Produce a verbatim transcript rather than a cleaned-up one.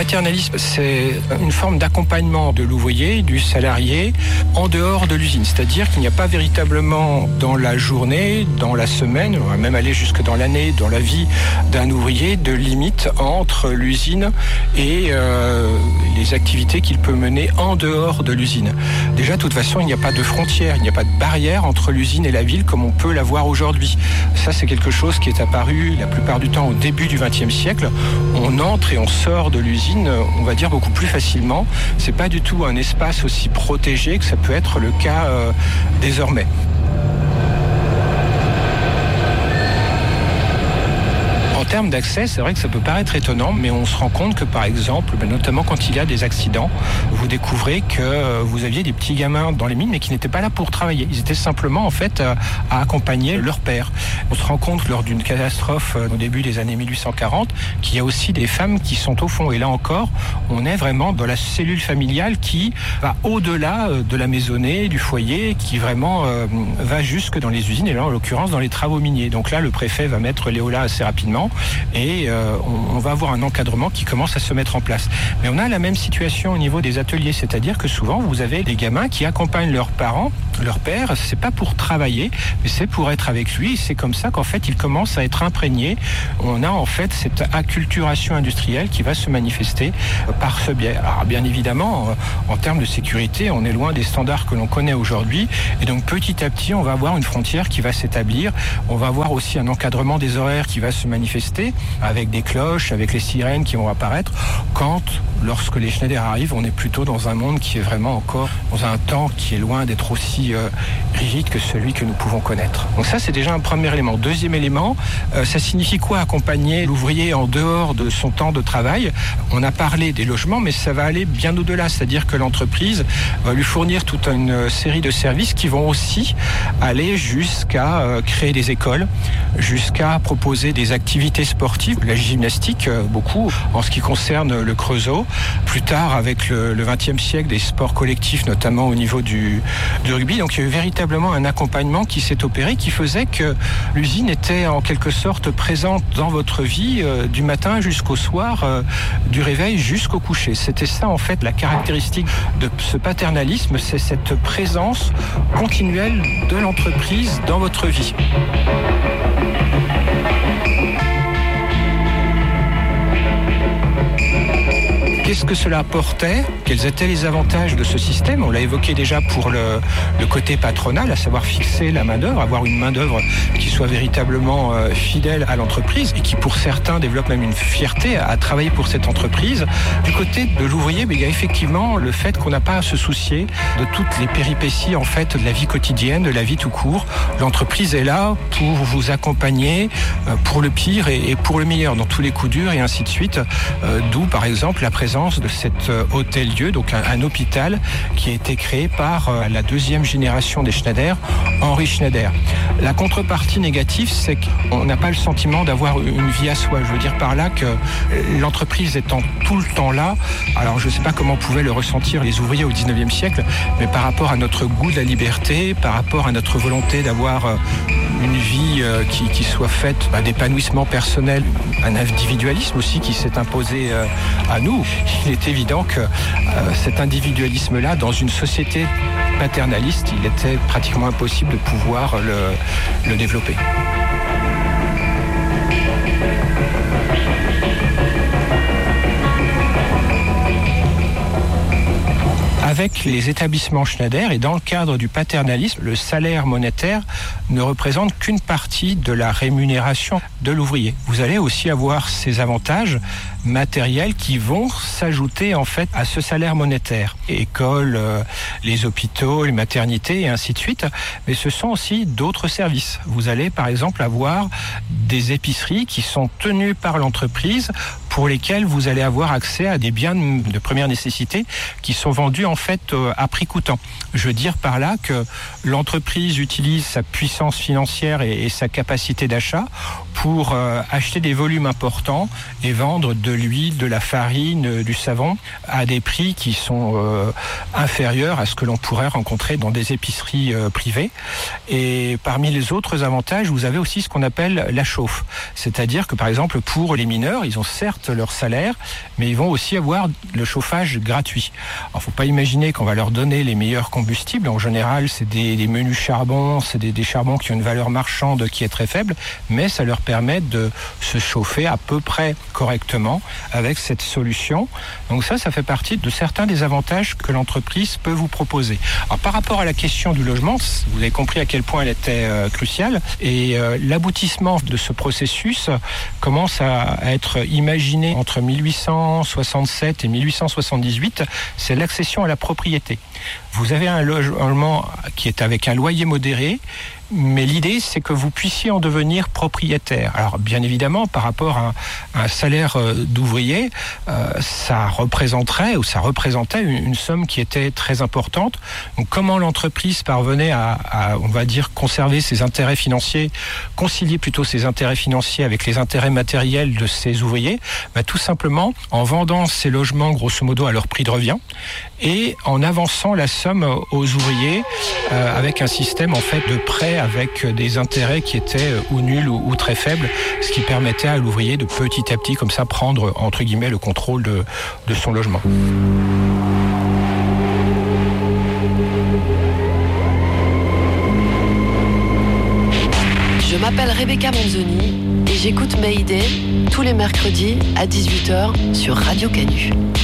paternalisme, c'est une forme d'accompagnement de l'ouvrier, du salarié, en dehors de l'usine. C'est-à-dire qu'il n'y a pas véritablement dans la journée, dans la semaine, on va même aller jusque dans l'année, dans la vie d'un ouvrier, de limite entre l'usine et euh, les activités qu'il peut mener en dehors de l'usine. Déjà, de toute façon, il n'y a pas de frontière, il n'y a pas de barrière entre l'usine et la ville comme on peut l'avoir aujourd'hui. Ça, c'est quelque chose qui est apparu la plupart du temps au début du vingtième siècle. On entre et on sort de l'usine, on va dire, beaucoup plus facilement. C'est pas du tout un espace aussi protégé que ça peut être le cas euh, désormais. En termes d'accès, c'est vrai que ça peut paraître étonnant, mais on se rend compte que, par exemple, notamment quand il y a des accidents, vous découvrez que vous aviez des petits gamins dans les mines, mais qui n'étaient pas là pour travailler. Ils étaient simplement, en fait, à accompagner leur père. On se rend compte, lors d'une catastrophe au début des années mille huit cent quarante, qu'il y a aussi des femmes qui sont au fond. Et là encore, on est vraiment dans la cellule familiale qui va au-delà de la maisonnée, du foyer, qui vraiment euh, va jusque dans les usines, et là, en l'occurrence, dans les travaux miniers. Donc là, le préfet va mettre Léola assez rapidement. Et euh, on, on va avoir un encadrement qui commence à se mettre en place. Mais on a la même situation au niveau des ateliers, c'est-à-dire que souvent vous avez des gamins qui accompagnent leurs parents, leur père, c'est pas pour travailler, mais c'est pour être avec lui. C'est comme ça qu'en fait ils commencent à être imprégnés. On a en fait cette acculturation industrielle qui va se manifester par ce biais. Alors bien évidemment, en termes de sécurité, on est loin des standards que l'on connaît aujourd'hui, et donc petit à petit on va avoir une frontière qui va s'établir. On va avoir aussi un encadrement des horaires qui va se manifester, avec des cloches, avec les sirènes qui vont apparaître. Quand, lorsque les Schneider arrivent, on est plutôt dans un monde qui est vraiment encore dans un temps qui est loin d'être aussi euh, rigide que celui que nous pouvons connaître. Donc ça, c'est déjà un premier élément. Deuxième élément, euh, ça signifie quoi accompagner l'ouvrier en dehors de son temps de travail? On a parlé des logements, mais ça va aller bien au-delà. C'est-à-dire que l'entreprise va lui fournir toute une série de services qui vont aussi aller jusqu'à euh, créer des écoles, jusqu'à proposer des activités sportives, la gymnastique, beaucoup, en ce qui concerne le Creusot. Plus tard, avec le vingtième siècle, des sports collectifs, notamment au niveau du, du rugby. Donc il y a eu véritablement un accompagnement qui s'est opéré, qui faisait que l'usine était en quelque sorte présente dans votre vie, euh, du matin jusqu'au soir, euh, du réveil jusqu'au coucher. C'était ça, en fait, la caractéristique de ce paternalisme, c'est cette présence continuelle de l'entreprise dans votre vie. Qu'est-ce que cela apportait? Quels étaient les avantages de ce système? On l'a évoqué déjà pour le, le côté patronal, à savoir fixer la main-d'œuvre, avoir une main-d'œuvre qui soit véritablement euh, fidèle à l'entreprise et qui, pour certains, développe même une fierté à, à travailler pour cette entreprise. Du côté de l'ouvrier, mais il y a effectivement le fait qu'on n'a pas à se soucier de toutes les péripéties en fait de la vie quotidienne, de la vie tout court. L'entreprise est là pour vous accompagner euh, pour le pire et, et pour le meilleur, dans tous les coups durs et ainsi de suite. Euh, d'où, par exemple, la présence de cet hôtel-dieu, donc un, un hôpital qui a été créé par euh, la deuxième génération des Schneider, Henri Schneider. La contrepartie négative, c'est qu'on n'a pas le sentiment d'avoir une vie à soi. Je veux dire par là que l'entreprise étant tout le temps là, alors je ne sais pas comment pouvaient le ressentir les ouvriers au dix-neuvième siècle, mais par rapport à notre goût de la liberté, par rapport à notre volonté d'avoir euh, une vie euh, qui, qui soit faite bah, d'épanouissement personnel, un individualisme aussi qui s'est imposé euh, à nous. Il est évident que euh, cet individualisme-là, dans une société paternaliste, il était pratiquement impossible de pouvoir le, le développer. Avec les établissements Schneider et dans le cadre du paternalisme, le salaire monétaire ne représente qu'une partie de la rémunération de l'ouvrier. Vous allez aussi avoir ces avantages matériels qui vont s'ajouter en fait à ce salaire monétaire. Écoles, euh, les hôpitaux, les maternités et ainsi de suite. Mais ce sont aussi d'autres services. Vous allez par exemple avoir des épiceries qui sont tenues par l'entreprise pour lesquelles vous allez avoir accès à des biens de première nécessité qui sont vendus en fait à prix coûtant. Je veux dire par là que l'entreprise utilise sa puissance financière et, et sa capacité d'achat pour euh, acheter des volumes importants et vendre de l'huile, de la farine, du savon à des prix qui sont euh, inférieurs à ce que l'on pourrait rencontrer dans des épiceries euh, privées. Et parmi les autres avantages, vous avez aussi ce qu'on appelle la chauffe. C'est-à-dire que par exemple pour les mineurs, ils ont certes certes leur salaire, mais ils vont aussi avoir le chauffage gratuit. Alors, faut pas imaginer qu'on va leur donner les meilleurs combustibles. En général, c'est des, des menus charbons, c'est des, des charbons qui ont une valeur marchande qui est très faible, mais ça leur permet de se chauffer à peu près correctement avec cette solution. Donc ça, ça fait partie de certains des avantages que l'entreprise peut vous proposer. Alors, par rapport à la question du logement, vous avez compris à quel point elle était euh, cruciale, et euh, l'aboutissement de ce processus commence à être imaginé entre mille huit cent soixante-sept et mille huit cent soixante-dix-huit, c'est l'accession à la propriété. Vous avez un logement qui est avec un loyer modéré, mais l'idée, c'est que vous puissiez en devenir propriétaire. Alors, bien évidemment, par rapport à un, un salaire d'ouvrier, euh, ça représenterait ou ça représentait une, une somme qui était très importante. Donc, comment l'entreprise parvenait à, à, on va dire, conserver ses intérêts financiers, concilier plutôt ses intérêts financiers avec les intérêts matériels de ses ouvriers? Ben, tout simplement en vendant ces logements, grosso modo, à leur prix de revient et en avançant la somme aux ouvriers euh, avec un système en fait de prêt avec des intérêts qui étaient ou nuls ou, ou très faibles, ce qui permettait à l'ouvrier de petit à petit comme ça prendre entre guillemets le contrôle de, de son logement. Je m'appelle Rebecca Manzoni et j'écoute Mayday tous les mercredis à dix-huit heures sur Radio Canu.